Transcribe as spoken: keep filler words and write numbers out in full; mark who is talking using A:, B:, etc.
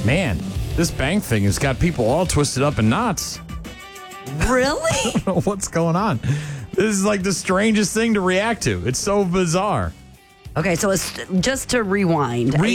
A: Man, this bank thing has got people all twisted up in knots.
B: Really?
A: I don't know what's going on. This is like the strangest thing to react to. It's so bizarre.
B: Okay, so it's just to rewind.
A: Re-